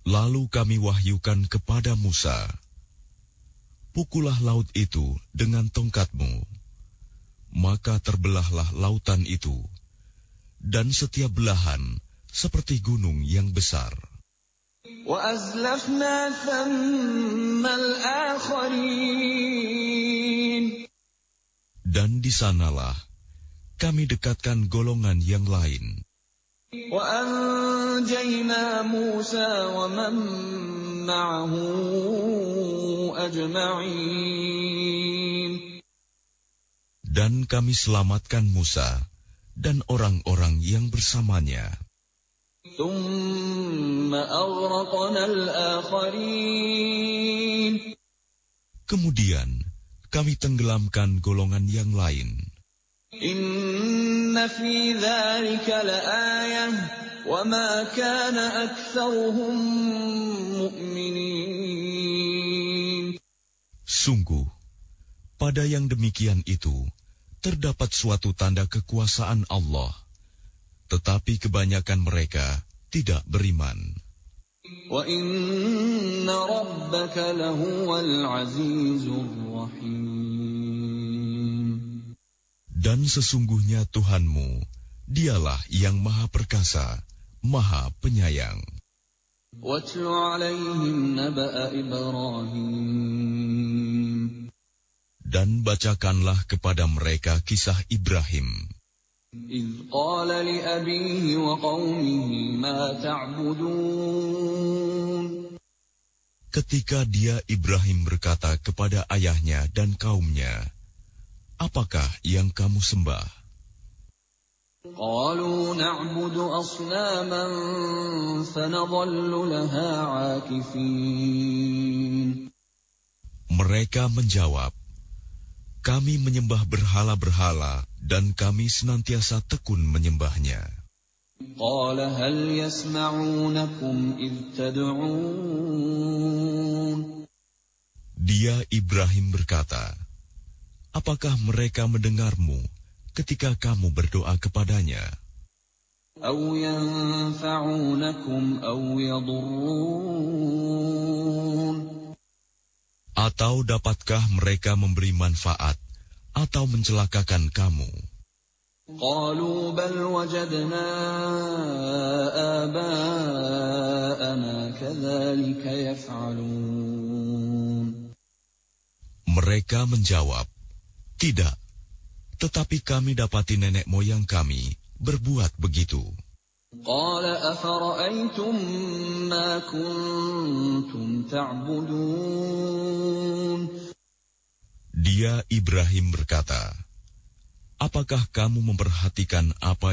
Lalu kami wahyukan kepada Musa, pukullah laut itu dengan tongkatmu. Maka terbelahlah lautan itu, dan setiap belahan seperti gunung yang besar. وَأَزْلَفْنَا ثَمَّ الْآخَرِينَ. Dan di sanalah kami dekatkan golongan yang lain. وَأَنْجَيْنَا مُوسَى وَمَنْ مَعَهُ أَجْمَعِينَ. Dan kami selamatkan Musa dan orang-orang yang bersamanya. ثُمَّ أَغْرَقْنَا الْآخَرِينَ. Kemudian kami tenggelamkan golongan yang lain. إِنَّ فِي ذَلِكَ لَآيَةً وَمَا كَانَ أَكْثَرُهُم مُؤْمِنِينَ. Sungguh, pada yang demikian itu terdapat suatu tanda kekuasaan Allah, tetapi kebanyakan mereka tidak beriman. وَإِنَّ رَبَّكَ لَهُوَ الْعَزِيزُ الرَّحِيمُ. Dan sesungguhnya Tuhanmu, dialah yang Maha Perkasa, Maha Penyayang. وَاتْلُ عَلَيْهِمْ نَبَأَ إِبْرَاهِيمَ. Dan bacakanlah kepada mereka kisah Ibrahim. إِذْ قَالَ لِأَبِيهِ وَقَوْمِهِ مَا تَعْبُدُونَ. Ketika dia Ibrahim berkata kepada ayahnya dan kaumnya, apakah yang kamu sembah? قَالُوا نَعْبُدُ أَصْنَامًا فَنَظَلُّ لَهَا عَاكِفِينَ. Mereka menjawab, kami menyembah berhala-berhala dan kami senantiasa tekun menyembahnya. قَالَ هَلْ يَسْمَعُونَكُمْ إِذْ تَدْعُونَ. Dia Ibrahim berkata, apakah mereka mendengarmu ketika kamu berdoa kepadanya? أَوْ يَنْفَعُونَكُمْ أَوْ يَضُرُّونَ. Atau dapatkah mereka memberi manfaat atau mencelakakan kamu? قَالُوا بَلْ وَجَدْنَا آبَاءَنَا كَذَلِكَ يَفْعَلُونَ. Mereka menjawab, tidak, tetapi kami dapati nenek moyang kami berbuat begitu. قَالَ أَفَرَأَيْتُمْ مَا كُنْتُمْ تَعْبُدُونَ. Dia Ibrahim berkata, apakah kamu memperhatikan apa